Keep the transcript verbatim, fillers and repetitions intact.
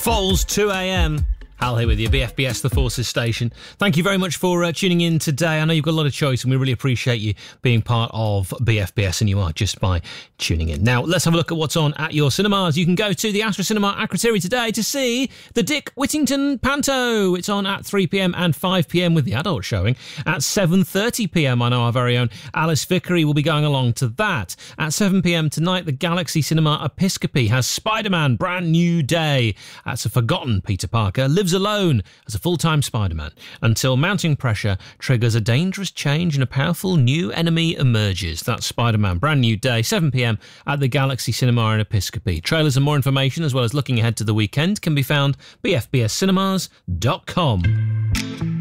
Foals, two a.m. Hal here with you, B F B S, the Forces station. Thank you very much for uh, tuning in today. I know you've got a lot of choice and we really appreciate you being part of B F B S, and you are just by tuning in. Now, let's have a look at what's on at your cinemas. You can go to the Astra Cinema Akrotiri today to see the Dick Whittington Panto. It's on at three p.m. and five p.m. with the adult showing. At seven thirty p.m, I know our very own Alice Vickery will be going along to that. At seven p.m. tonight, the Galaxy Cinema Episcopi has Spider-Man Brand New Day. That's a forgotten Peter Parker lives alone as a full-time Spider-Man until mounting pressure triggers a dangerous change and a powerful new enemy emerges. That's Spider-Man Brand New Day, seven p.m. at the Galaxy Cinema in Episcopi. Trailers and more information, as well as looking ahead to the weekend, can be found b f b s cinemas dot com.